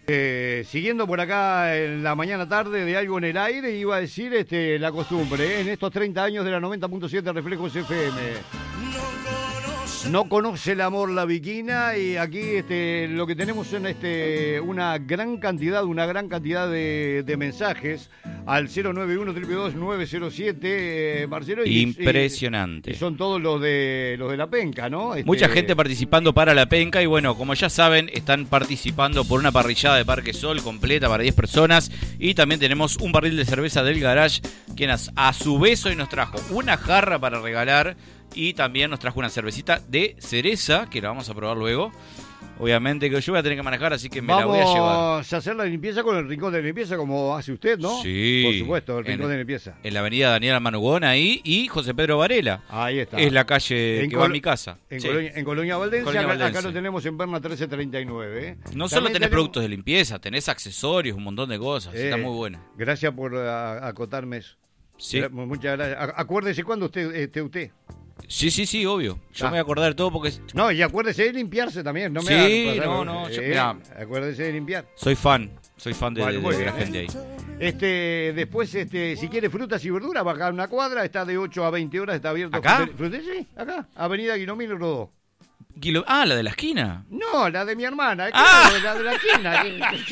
Siguiendo por acá en la mañana tarde de Algo en el Aire, iba a decir la costumbre, en estos 30 años de la 90.7 Reflejos FM. No conoce el amor la viquina, y aquí lo que tenemos son una gran cantidad de mensajes al 091-222-907, Marcelo. Impresionante. Y son todos los de la penca, ¿no? Mucha gente participando para la penca y bueno, como ya saben, están participando por una parrillada de Parque Sol completa para 10 personas y también tenemos un barril de cerveza del Garage, quien a su vez hoy nos trajo una jarra para regalar y también nos trajo una cervecita de cereza que la vamos a probar luego. Obviamente que yo voy a tener que manejar, así que la voy a llevar. Vamos a hacer la limpieza con el rincón de limpieza como hace usted, ¿no? Sí. Por supuesto, el rincón de limpieza. En la avenida Daniela Manugón ahí y José Pedro Varela. Ahí está. Es la calle que va a mi casa. En Colonia Valdense. Colonia Valdense. Acá lo tenemos en Berna 1339. No solo tenés productos de limpieza, tenés accesorios, un montón de cosas. Está muy bueno. Gracias por acotarme eso. Sí. Muchas gracias. Acuérdese cuando usted. Sí, obvio. Yo me voy a acordar de todo porque... No, y acuérdese de limpiarse también. No me acuérdese de limpiar. Soy fan de la gente ahí. Después, si quiere frutas y verduras, va acá a una cuadra, está de 8 a 20 horas, está abierto. ¿Acá? Sí, acá, Avenida Guilomino Rodó. La de la esquina. No, la de mi hermana. La de la esquina.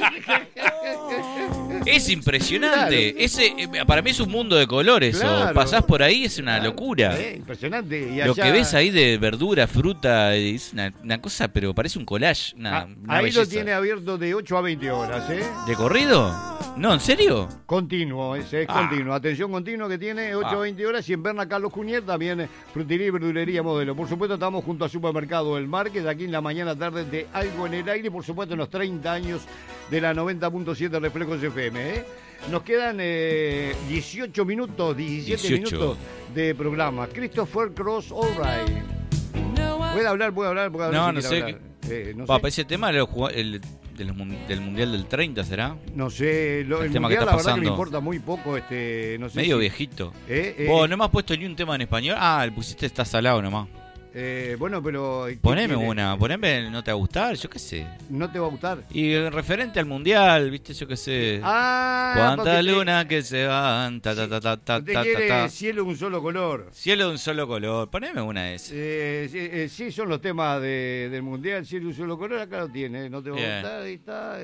Es impresionante. Claro. Para mí es un mundo de colores. Claro. O pasás por ahí, es una locura. Impresionante. Y Lo que ves ahí de verdura, fruta, es una cosa, pero parece un collage. Una ahí belleza. lo tiene abierto de 8 a 20 horas, ¿eh? ¿De corrido? No, ¿en serio? Continuo, es continuo. Atención continua que tiene 8 a 20 horas. Y en Berna Carlos Cunier también frutería y verdulería Modelo. Por supuesto, estamos junto al supermercado El Market, aquí en la mañana tarde de Algo en el Aire. Por supuesto, en los 30 años de la 90.7 Reflejos FM, ¿eh? Nos quedan 17 minutos de programa. Christopher Cross, All Right. ¿Puede hablar? No sé. Ese tema del Mundial del 30, ¿será? No sé, el tema Mundial que la está verdad pasando. que me importa muy poco, no sé. Medio viejito. Vos no me has puesto ni un tema en español. El pusiste Está Salado nomás. Bueno, pero... Poneme No Te Va a Gustar, yo qué sé. ¿No te va a gustar? Y referente al mundial, viste, yo qué sé. Cuánta luna que se van, quiere Cielo de un solo color. Cielo de un solo color, poneme una de esas. Sí, son los temas del mundial, Cielo de un solo color, acá lo tiene. No te va a gustar, ahí está,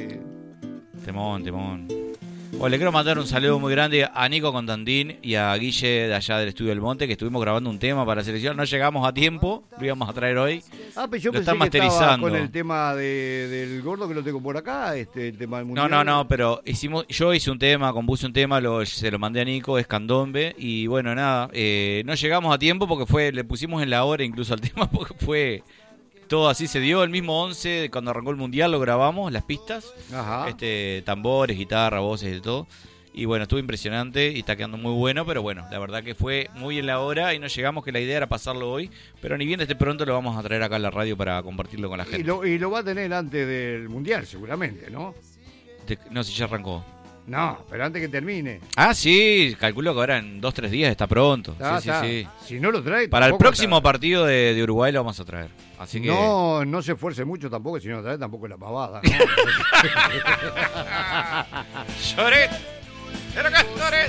Temón. Le quiero mandar un saludo muy grande a Nico Constantín y a Guille de allá del Estudio del Monte, que estuvimos grabando un tema para la selección. No llegamos a tiempo, lo íbamos a traer hoy. Pero yo lo pensé están que masterizando. estaba con el tema del gordo que lo tengo por acá, el tema del mundial. No, pero yo hice un tema, compuse un tema, se lo mandé a Nico, es candombe, y bueno, nada, no llegamos a tiempo porque le pusimos en la hora incluso al tema, porque fue... Todo así se dio, el mismo 11, cuando arrancó el mundial lo grabamos, las pistas. Ajá. Tambores, guitarra, voces y todo. Y bueno, estuvo impresionante y está quedando muy bueno, pero bueno, la verdad que fue muy en la hora y no llegamos, que la idea era pasarlo hoy, pero ni bien pronto lo vamos a traer acá a la radio para compartirlo con la gente. Y lo va a tener antes del mundial seguramente, ¿no? No, si ya arrancó. No, pero antes que termine. Sí, calculo que ahora en 2-3 días está pronto. Sí. Si no lo trae... Para el próximo partido de Uruguay lo vamos a traer. Así que... No se esfuerce mucho tampoco, si no lo trae tampoco es la pavada, ¿no? ¡Lloret! ¡Pero qué lloret!